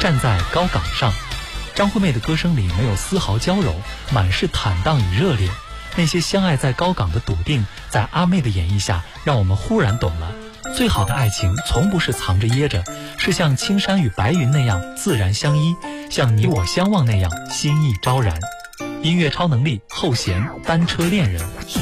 站在高岗上。张惠妹的歌声里没有丝毫娇柔，满是坦荡与热烈。那些相爱在高岗的笃定，在阿妹的演绎下，让我们忽然懂了，最好的爱情从不是藏着掖着，是像青山与白云那样自然相依，像你我相望那样心意昭然。音乐超能力后弦单车恋人。